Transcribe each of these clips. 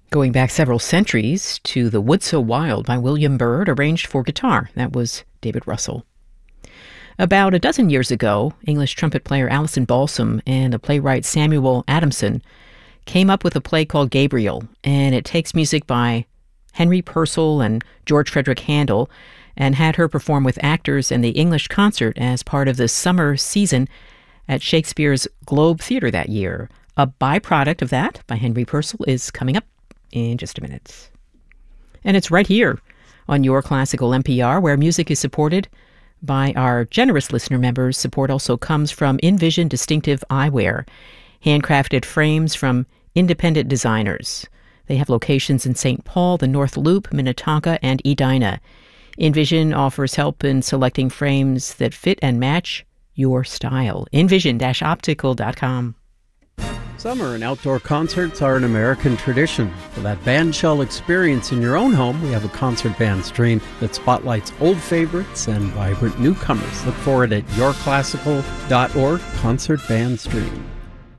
Going back several centuries to The Wood So Wild by William Byrd, arranged for guitar. That was David Russell. About a dozen years ago, English trumpet player Alison Balsam and the playwright Samuel Adamson came up with a play called Gabriel, and it takes music by Henry Purcell and George Frederick Handel and had her perform with actors in the English concert as part of the summer season at Shakespeare's Globe Theatre that year. A byproduct of that by Henry Purcell is coming up in just a minute. And it's right here on Your Classical NPR, where music is supported by our generous listener members. Support also comes from Envision Distinctive Eyewear, handcrafted frames from independent designers. They have locations in St. Paul, the North Loop, Minnetonka, and Edina. Envision offers help in selecting frames that fit and match your style. Envision-optical.com. Summer and outdoor concerts are an American tradition. For that bandshell experience in your own home, we have a concert band stream that spotlights old favorites and vibrant newcomers. Look for it at yourclassical.org, Concert Band Stream.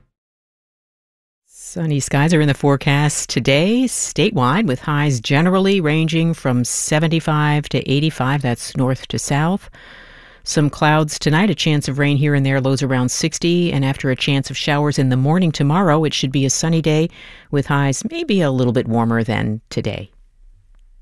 Sunny skies are in the forecast today statewide, with highs generally ranging from 75 to 85. That's north to south. Some clouds tonight, a chance of rain here and there, lows around 60. And after a chance of showers in the morning tomorrow, it should be a sunny day with highs maybe a little bit warmer than today.